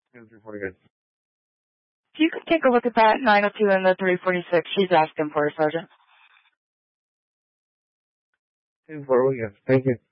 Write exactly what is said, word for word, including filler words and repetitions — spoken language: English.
three forty-six. If you could take a look at that nine oh two and the three forty-six, she's asking for a Sergeant. two four, yes. Thank you.